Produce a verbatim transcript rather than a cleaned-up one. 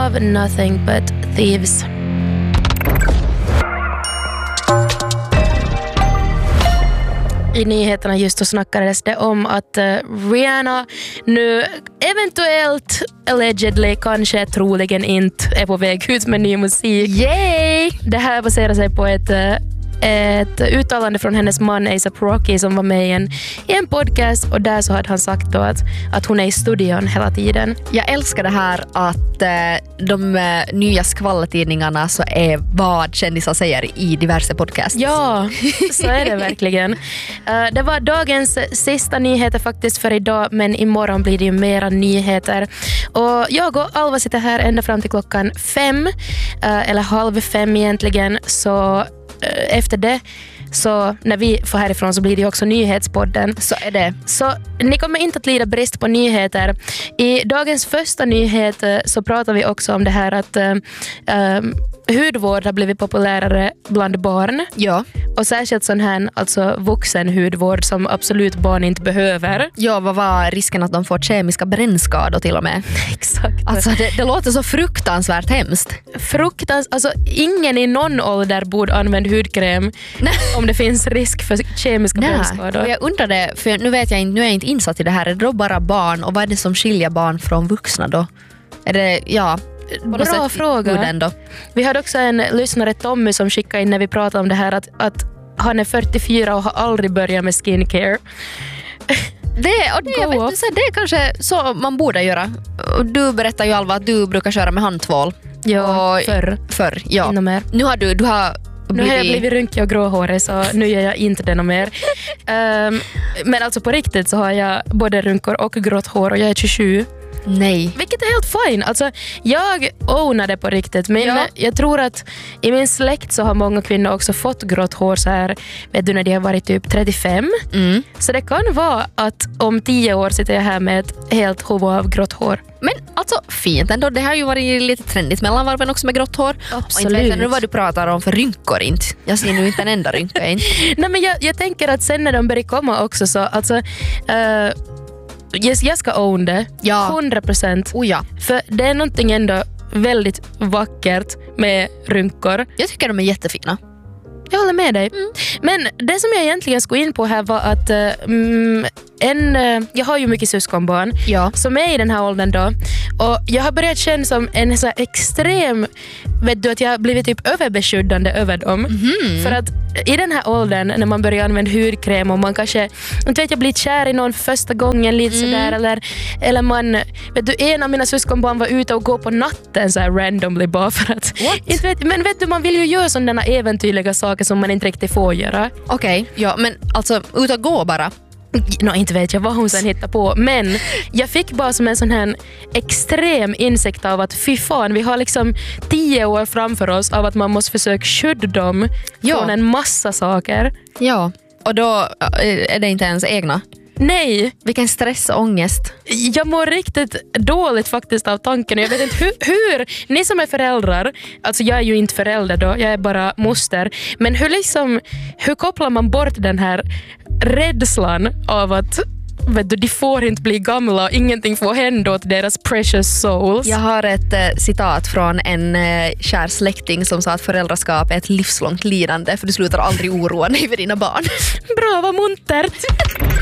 of Nothing But Thieves. I nyheterna just så snackades det om att uh, Rihanna nu eventuellt, allegedly, kanske troligen inte är på väg ut med ny musik. Yay! Det här baserar sig på ett, uh, ett uttalande från hennes man A$AP Rocky som var med i en, i en podcast, och där så hade han sagt då att, att hon är i studion hela tiden. Jag älskar det här att eh, de eh, nya skvallertidningarna så är vad kändisar säger i diverse podcasts. Ja, så är det verkligen. Uh, det var dagens sista nyheter faktiskt för idag, men imorgon blir det ju mera nyheter. Och jag och Alva sitter här ända fram till klockan fem, uh, eller halv fem egentligen, så efter det, så när vi får härifrån så blir det också nyhetspodden. Så är det. Så ni kommer inte att lida brist på nyheter. I dagens första nyhet så pratar vi också om det här att um, hudvård har blivit populärare bland barn. Ja. Och särskilt sån här, alltså vuxen hudvård som absolut barn inte behöver. Ja, vad var risken att de får kemiska brännskador till och med? Exakt. Alltså det, det låter så fruktansvärt hemskt. Fruktans, alltså ingen i någon ålder borde använda hudkräm om det finns risk för kemiska brännskador. Och jag undrade, för nu vet jag inte, nu är jag inte insatt i det här. Är det då bara barn, och vad är det som skiljer barn från vuxna då? Är det, ja... Bra fråga. Då. Vi hade också en lyssnare, Tommy, som skickade in när vi pratade om det här att, att han är fyrtiofyra och har aldrig börjat med skincare. Det, och det, jag vet, så det är kanske så man borde göra. Du berättar ju, Alva, att du brukar köra med handtvål. Ja, och förr. Förr, ja. Mer. Nu har du, du har blivit... Nu har jag blivit rynkig och gråhårig, så nu gör jag inte det något mer. um, men alltså på riktigt så har jag både rynkor och grått hår, och jag är tjugosju. Nej. Vilket är helt fine. Alltså, jag ownar det på riktigt. Men ja. jag tror att i min släkt så har många kvinnor också fått grått hår så här, vet du, när de har varit typ trettiofem. Mm. Så det kan vara att om tio år sitter jag här med ett helt huvud av grått hår. Men alltså fint ändå. Det har ju varit lite trendigt mellan varven också med grått hår. Absolut. Och inte vet nu vad du pratar om för rynkor inte. Jag ser nu inte en enda rynka inte. Nej, men jag, jag tänker att sen när de börjar komma också så alltså... Uh, Yes, jag ska own det. Ja. hundra procent. Oh ja. För det är någonting ändå väldigt vackert med rynkor. Jag tycker de är jättefina. Jag håller med dig. Mm. Men det som jag egentligen skulle in på här var att mm, en, jag har ju mycket syskonbarn ja. som är i den här åldern då. Och jag har börjat känna som en så här extrem, vet du, att jag har blivit typ överbeskyddande över dem. Mm. För att i den här åldern när man börjar använda hudkräm och man kanske, inte vet jag, blir kär i någon första gången lite mm. sådär, eller, eller man, vet du, en av mina syskonbarn var ute och gå på natten så här randomly bara för att, inte vet, men vet du, man vill ju göra sådana äventyrliga saker som man inte riktigt får göra. Okej, okay. Ja, men alltså ut och gå bara. No, inte vet jag vad hon sen hittar på. Men jag fick bara som en sån här extrem insikt av att fy fan, vi har liksom tio år framför oss av att man måste försöka skydda dem ja. från en massa saker. Ja, och då är det inte ens egna. Nej. Vilken stress och ångest. Jag mår riktigt dåligt faktiskt av tanken. Jag vet inte hur, hur, ni som är föräldrar, alltså jag är ju inte förälder då, jag är bara moster. Men hur liksom, hur kopplar man bort den här rädslan av att, vet du, de får inte bli gamla och ingenting får hända åt deras precious souls. Jag har ett eh, citat från en eh, kär släkting som sa att föräldraskap är ett livslångt lidande, för du slutar aldrig oroa dig för dina barn. Bra, vad muntert.